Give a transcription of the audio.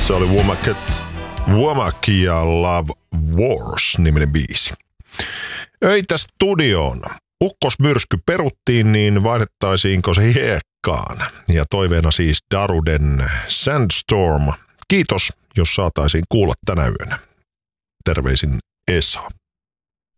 Se oli Womack ja Love Wars-niminen biisi. Öitä studioon. Ukkosmyrsky peruttiin, niin vaihdettaisiinko se hiekkaan? Ja toiveena siis Daruden Sandstorm. Kiitos, jos saataisiin kuulla tänä yönä. Terveisin Esa.